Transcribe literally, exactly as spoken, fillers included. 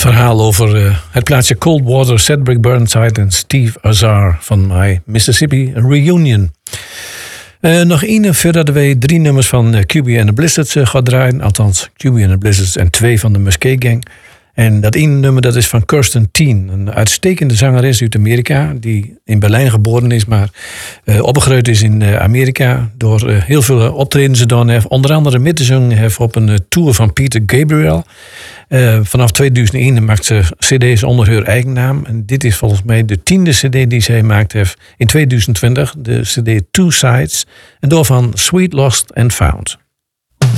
verhaal over uh, het plaatsje Coldwater, Cedric Burnside en Steve Azar van My Mississippi Reunion. Uh, nog één voordat wij drie nummers van uh, Q B and the Blizzards uh, gaan draaien. Althans, Q B and the Blizzards en twee van de Muscat Gang. En dat ene nummer dat is van Kirsten Teen, een uitstekende zangeres uit Amerika, die in Berlijn geboren is, maar uh, opgegroeid is in uh, Amerika door uh, heel veel optredens gedaan heeft. Onder andere mee te zingen heeft op een uh, tour van Peter Gabriel. Uh, vanaf tweeduizend één maakt ze cd's onder haar eigen naam. En dit is volgens mij de tiende cd die zij maakt heeft in tweeduizend twintig. De cd Two Sides. En daarvan Sweet Lost and Found.